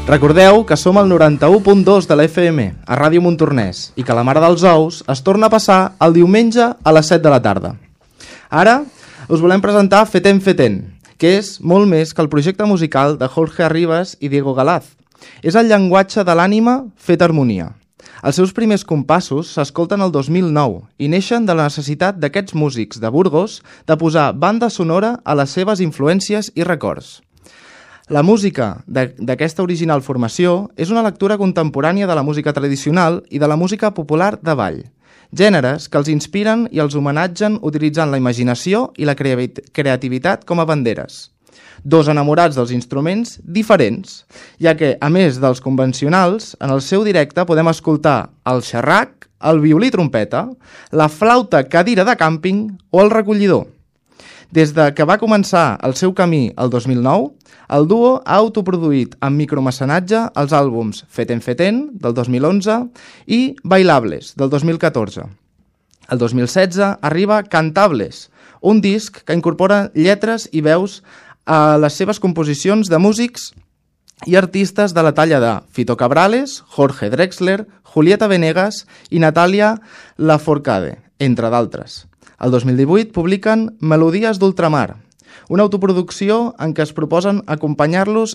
Recordeu que som al 91.2 de la FM, a Ràdio Montornès, i que la Mare dels Ous es torna a passar el diumenge a les 7 de la tarda. Ara us volem presentar Feten Feten, que és molt més que el projecte musical de Jorge Arribas i Diego Galaz. És el llenguatge de l'ànima fet harmonia. Els seus primers compassos s'escolten el 2009 i neixen de la necessitat d'aquests músics de Burgos de posar banda sonora a les seves influències i records. La música d'aquesta original formació és una lectura contemporània de la música tradicional i de la música popular de ball, gèneres que els inspiren i els homenatgen utilitzant la imaginació i la creativitat com a banderes. Dos enamorats dels instruments diferents, ja que, a més dels convencionals, en el seu directe podem escoltar el xerrac, el violí trompeta, la flauta cadira de càmping o el recollidor. Des de que va començar el seu camí el 2009, el duo ha autoproduït amb micromecenatge els àlbums Feten Feten, del 2011, i Bailables, del 2014. El 2016 arriba Cantables, un disc que incorpora lletres i veus a les seves composicions de músics i artistes de la talla de Fito Cabrales, Jorge Drexler, Julieta Venegas i Natalia Lafourcade, entre d'altres. El 2018 publiquen Melodies d'Ultramar, una autoproducció en què ens proposen acompanyar-los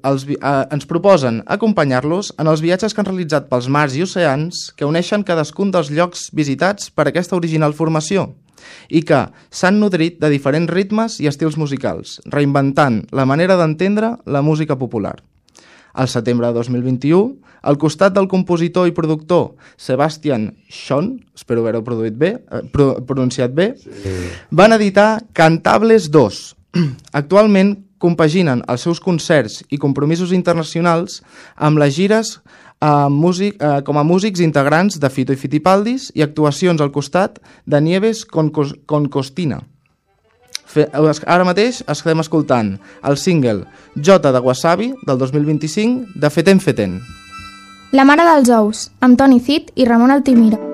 en els viatges que han realitzat pels mars i oceans que uneixen cadascun dels llocs visitats per aquesta original formació i que s'han nodrit de diferents ritmes i estils musicals, reinventant la manera d'entendre la música popular. Al setembre de 2021, al costat del compositor i productor Sebastian Schon, espero haver-ho pronunciat bé, van editar Cantables 2. Actualment compaginen els seus concerts i compromisos internacionals amb les gires com a músics integrants de Fito i Fitipaldis i actuacions al costat de Nieves con Costina. Ara mateix estem escoltant el single Jota de Wasabi del 2025 de Feten Feten. La Mare dels Ous, amb Toni Cid i Ramon Altimira.